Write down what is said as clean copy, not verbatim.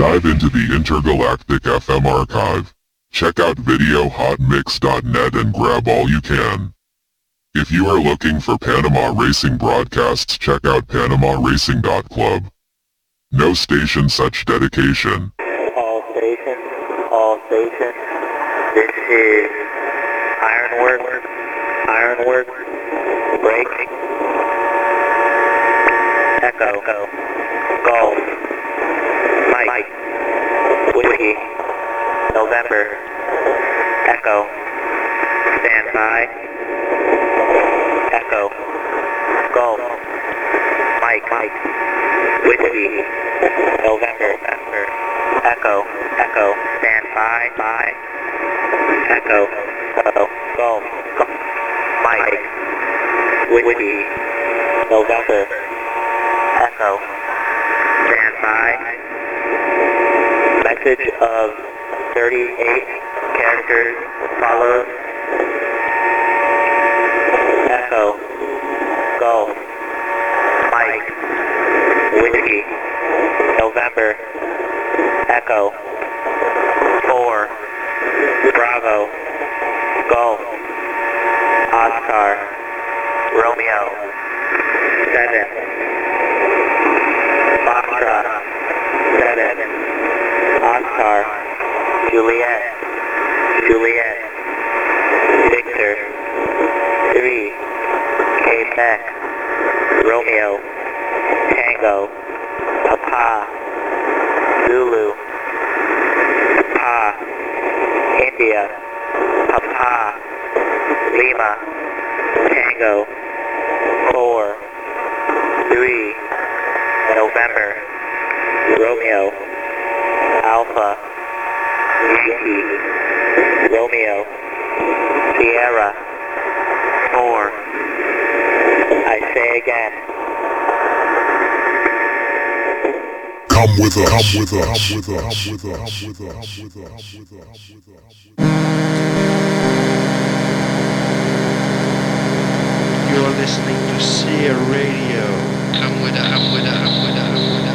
Dive into the intergalactic FM archive. Check out videohotmix.net and grab all you can. If you are looking for Panama Racing broadcasts, check out PanamaRacing.club. No station such dedication. All stations. This is Ironwork, break, Echo, Golf, Mike, Whiskey, November, Echo, stand by, Echo, Golf, Mike, Whiskey, November, Echo, stand by, Echo, Golf, Mike, Whiskey, November, Echo, stand by. Message of 38 characters follows. Echo, Golf, Mike, Whiskey, November, Echo, 4, Bravo, Golf, Oscar, Romeo, 7, Foxtrot, 7, Oscar, Juliet, Victor, 3, Quebec, Romeo, Tango, Papa, Zulu, Papa, India, Papa, Lima, Tango, 4, 3, November, Romeo, Alpha, Yankee, Romeo, Sierra, 4. I say again. Come with us. You're listening to Seer Radio. Come with us.